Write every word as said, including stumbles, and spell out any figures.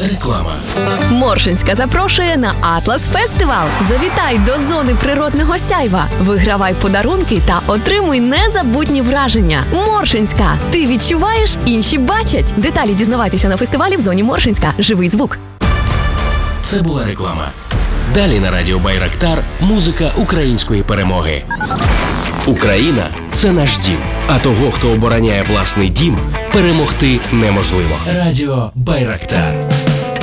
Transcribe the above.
Реклама. Моршинська запрошує на Атлас Фестивал. Завітай до зони природного сяйва. Вигравай подарунки та отримуй незабутні враження. Моршинська. Ти відчуваєш, інші бачать. Деталі дізнавайтеся на фестивалі в зоні Моршинська. Живий звук. Це була реклама. Далі на радіо Байрактар музика української перемоги. Україна – це наш дім. А того, хто обороняє власний дім, перемогти неможливо. Радіо Байрактар.